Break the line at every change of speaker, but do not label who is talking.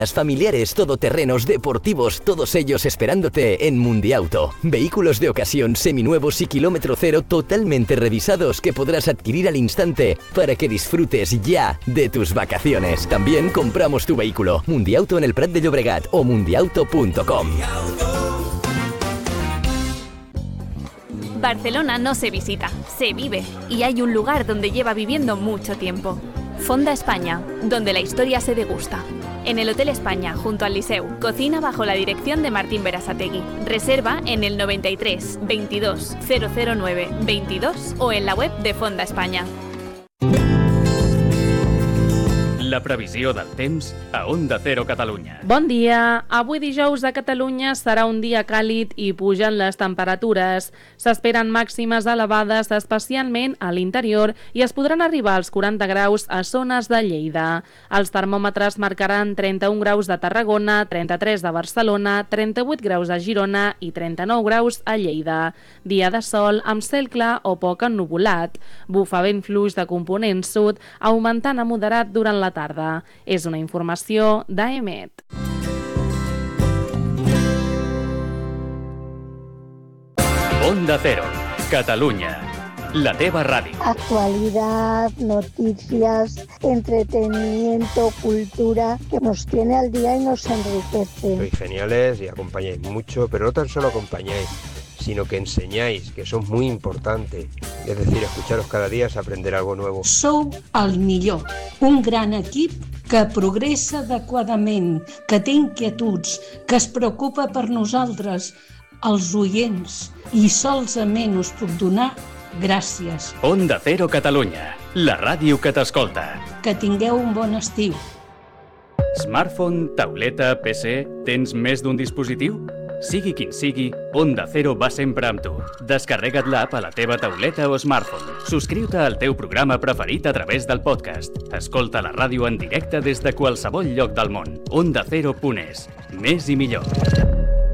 Familiares, todoterrenos, deportivos, todos ellos esperándote en Mundiauto. Vehículos de ocasión, seminuevos y kilómetro cero totalmente revisados que podrás adquirir al instante para que disfrutes ya de tus vacaciones. También compramos tu vehículo. Mundiauto en el Prat de Llobregat o mundiauto.com.
Barcelona no se visita, se vive. Y hay un lugar donde lleva viviendo mucho tiempo. Fonda España, donde la historia se degusta. En el Hotel España, junto al Liceu, cocina bajo la dirección de Martín Berasategui. Reserva en el 93 22 009 22 o en la web de Fonda España.
La previsió del temps a Onda Cero Catalunya.
Bon dia. Avui dijous a Catalunya serà un dia càlid i pugen les temperatures. S'esperen màximes elevades, especialment a l'interior, i es podran arribar als 40 graus a zones de Lleida. Els termòmetres marcaran 31 graus de Tarragona, 33 de Barcelona, 38 graus a Girona i 39 graus a Lleida. Dia de sol amb cel clar o poc ennuvolat. Bufa vent fluix de component sud, augmentant a moderat durant la tarda. És una informació d'AEMET.
Onda Cero, Catalunya, la teva ràdio.
Actualidad, noticias, entretenimiento, cultura, que nos tiene al día y nos enriquece.
Sois geniales y acompañáis mucho, pero no tan solo acompañáis, sino que enseñáis, que eso es muy importante. Es decir, escucharos cada día es aprender algo nuevo.
Sou el millor, un gran equip que progressa adequadament, que té inquietuds, que es preocupa per nosaltres, els oients, i solament us puc donar gràcies.
Onda Cero Catalunya, la ràdio que t'escolta.
Que tingueu un bon estiu.
Smartphone, tauleta, PC, tens més d'un dispositiu? Sigui quin sigui, Onda Cero va sempre amb tu. Descarrega't l'app a la teva tauleta o smartphone. Subscriu-te al teu programa preferit a través del podcast. Escolta la ràdio en directe des de qualsevol lloc del món. OndaCero.es. Més i millor.